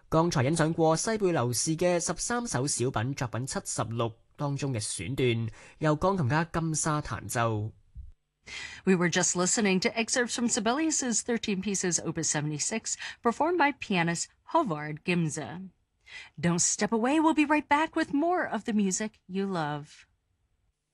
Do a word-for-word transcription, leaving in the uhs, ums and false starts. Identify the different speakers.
Speaker 1: 剛才欣賞過西貝流士嘅十三首小品作品七十六當中嘅選段，由鋼琴家金沙彈奏。
Speaker 2: We were just listening to excerpts from Sibelius's thirteen Pieces Opus seventy-six, performed by pianist Håvard Gimse. Don't step away, we'll be right back with more of the music you love.